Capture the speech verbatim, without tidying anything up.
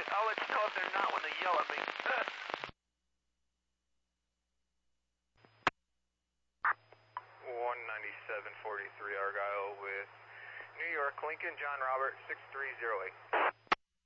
I'll let you know if they're not when they yell at me. one ninety-seven forty-three Argyle with New York Lincoln, John Robert, six three zero eight.